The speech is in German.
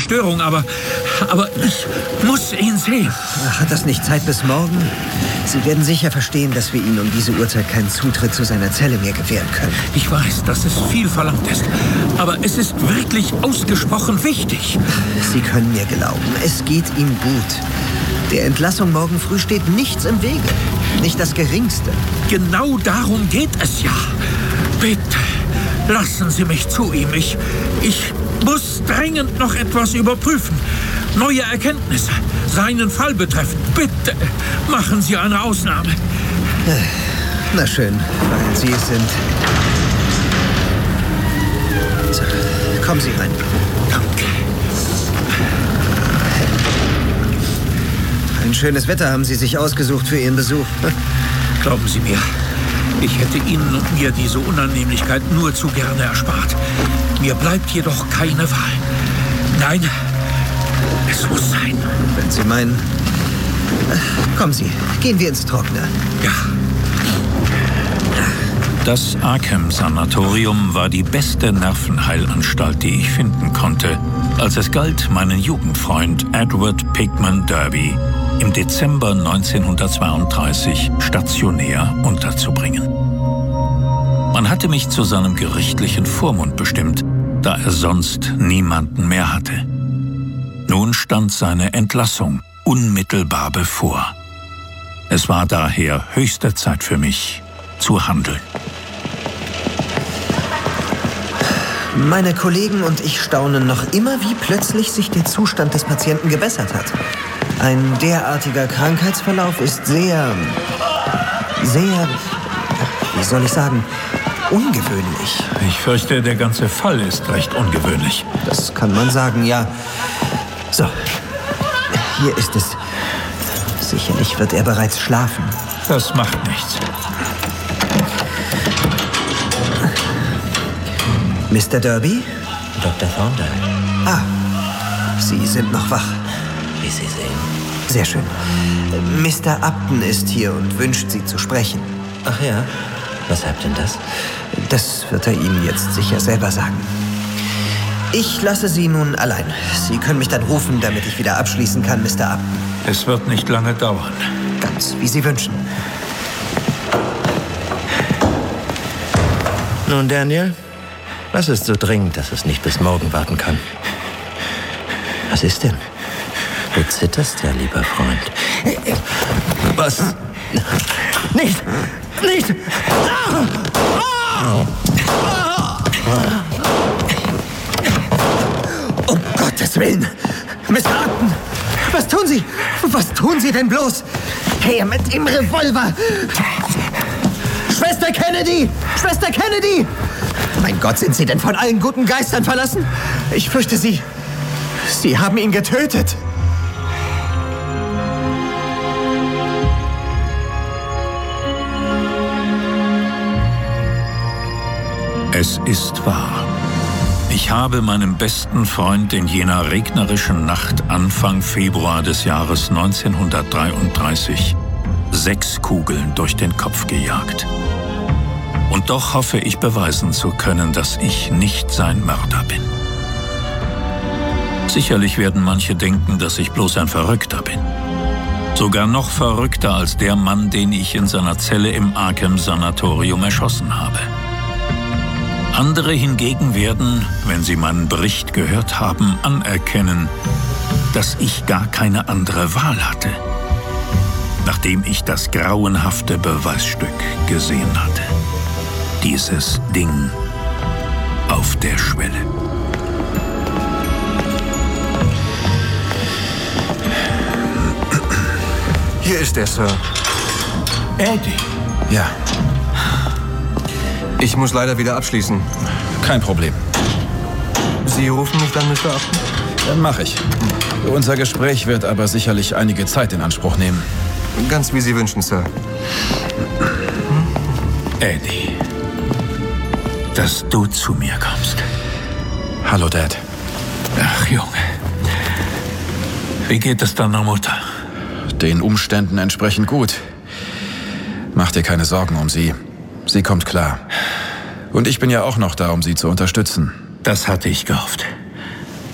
Störung, aber ich muss ihn sehen. Hat das nicht Zeit bis morgen? Sie werden sicher verstehen, dass wir Ihnen um diese Uhrzeit keinen Zutritt zu seiner Zelle mehr gewähren können. Ich weiß, dass es viel verlangt ist, aber es ist wirklich ausgesprochen wichtig. Sie können mir glauben, es geht ihm gut. Der Entlassung morgen früh steht nichts im Wege. Nicht das Geringste. Genau darum geht es ja. Bitte, lassen Sie mich zu ihm. Ich muss dringend noch etwas überprüfen. Neue Erkenntnisse, seinen Fall betreffend. Bitte, machen Sie eine Ausnahme. Na schön, weil Sie es sind. So, kommen Sie rein. Danke. Ein schönes Wetter haben Sie sich ausgesucht für Ihren Besuch. Glauben Sie mir, ich hätte Ihnen und mir diese Unannehmlichkeit nur zu gerne erspart. Mir bleibt jedoch keine Wahl. Nein, es muss sein. Wenn Sie meinen... Kommen Sie, gehen wir ins Trockene. Ja. Das Arkham-Sanatorium war die beste Nervenheilanstalt, die ich finden konnte, als es galt, meinen Jugendfreund Edward Pickman Derby im Dezember 1932 stationär unterzubringen. Man hatte mich zu seinem gerichtlichen Vormund bestimmt, da er sonst niemanden mehr hatte. Nun stand seine Entlassung unmittelbar bevor. Es war daher höchste Zeit für mich, zu handeln. Meine Kollegen und ich staunen noch immer, wie plötzlich sich der Zustand des Patienten gebessert hat. Ein derartiger Krankheitsverlauf ist sehr, wie soll ich sagen, ungewöhnlich. Ich fürchte, der ganze Fall ist recht ungewöhnlich. Das kann man sagen, ja. So, hier ist es. Sicherlich wird er bereits schlafen. Das macht nichts. Mr. Derby? Dr. Thorndyke. Ah, Sie sind noch wach. Wie Sie sehen. Sehr schön. Mr. Upton ist hier und wünscht, Sie zu sprechen. Ach ja? Weshalb denn das? Das wird er Ihnen jetzt sicher selber sagen. Ich lasse Sie nun allein. Sie können mich dann rufen, damit ich wieder abschließen kann, Mr. Upton. Es wird nicht lange dauern. Ganz wie Sie wünschen. Nun, Daniel, was ist so dringend, dass es nicht bis morgen warten kann? Was ist denn? Du zitterst ja, lieber Freund. Was? Nicht! Nicht! Um Gottes Willen! Mr. Upton! Was tun Sie? Was tun Sie denn bloß? Her mit dem Revolver! Schwester Kennedy! Schwester Kennedy! Mein Gott, sind Sie denn von allen guten Geistern verlassen? Ich fürchte, Sie haben ihn getötet. Es ist wahr. Ich habe meinem besten Freund in jener regnerischen Nacht Anfang Februar des Jahres 1933 6 Kugeln durch den Kopf gejagt. Und doch hoffe ich beweisen zu können, dass ich nicht sein Mörder bin. Sicherlich werden manche denken, dass ich bloß ein Verrückter bin. Sogar noch verrückter als der Mann, den ich in seiner Zelle im Arkham-Sanatorium erschossen habe. Andere hingegen werden, wenn sie meinen Bericht gehört haben, anerkennen, dass ich gar keine andere Wahl hatte, nachdem ich das grauenhafte Beweisstück gesehen hatte. Dieses Ding auf der Schwelle. Hier ist er, Sir. Eddie. Ja. Ich muss leider wieder abschließen. Kein Problem. Sie rufen mich dann, Mr. Upton? Dann mache ich. Unser Gespräch wird aber sicherlich einige Zeit in Anspruch nehmen. Ganz wie Sie wünschen, Sir. Eddie, dass du zu mir kommst. Hallo, Dad. Ach, Junge. Wie geht es deiner Mutter? Den Umständen entsprechend gut. Mach dir keine Sorgen um sie. Sie kommt klar. Und ich bin ja auch noch da, um sie zu unterstützen. Das hatte ich gehofft.